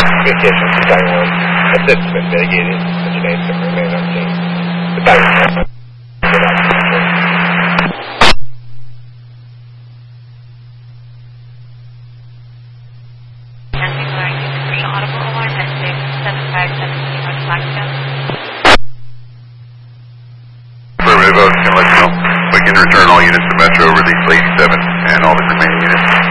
Communications to Battalion 1. Assist with mitigating incidents and remain on scene. Battalion 1. Audible alarm at 67517 West Flagstaff. Affirmative, I was going to let you know. We can return all units to Metro, release 87 and all the remaining units.